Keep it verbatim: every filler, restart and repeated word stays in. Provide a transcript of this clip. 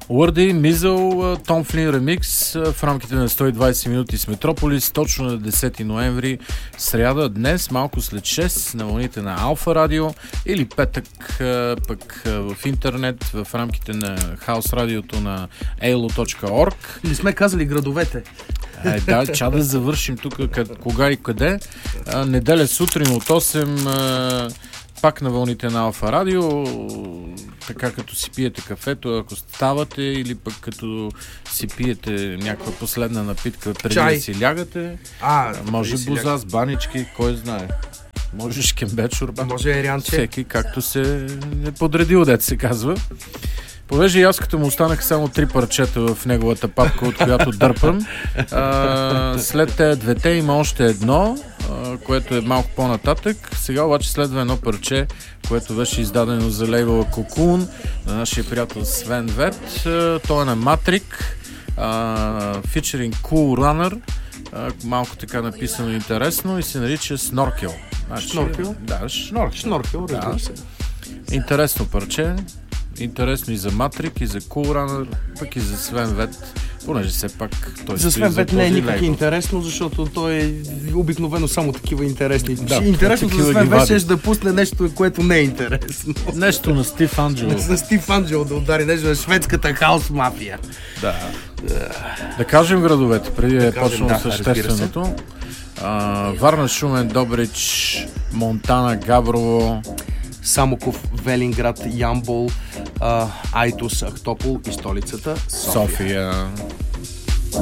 Уърди, Мизъл, Том Флин ремикс в рамките на сто и двайсет минути с Метрополис, точно на десети ноември, сряда, днес, малко след шест, на вълните на Алфа Радио, или петък пък в интернет, в рамките на хаус радиото на ей ел о точка орг. Не сме казали градовете. Е, да, ча да завършим тук кога и къде. А, неделя сутрин от осем а, пак на вълните на Алфа Радио, така като си пиете кафето, ако ставате, или пък като си пиете някаква последна напитка преди Чай. да си лягате. А, може си боза ляга. с банички, кой знае. Може шкембет шурба. Може ерянче. Всеки както се е подредил, дет се казва. Понеже и аз като му останаха само три парчета в неговата папка, от която дърпам, а, след тези двете има още едно, а, което е малко по-нататък. Сега обаче следва едно парче, което беше издадено за лейбъла Cocoon на нашия приятел Свен Вет. Той е на Матрик, фичеринг Cool Runner, а, малко така написано интересно и се нарича Snorkel. Значи, Шноркел? Да, шноркел. Шноркел, разбира Да. се. Интересно парче. Интересно и за Матрик, и за Cool Runner, пък и за Свен Вет, понеже все пак той За стои Свен Вет не е този никак лейбъл. интересно, защото той е обикновено само такива интересни. Да, Интересното такива за Свен ги Вет вади. ще да пусне нещо, което не е интересно. Нещо на Стив Анджело. За Стив Анджело да удари нещо на шведската хаус мафия. Да. Да кажем градовете, преди да е кажем, почнало да, разбира същественото. А, Варна, Шумен, Добрич, Монтана, Габрово, Самоков, Велинград, Ямбол, а, Айтос, Ахтопол и столицата София. София.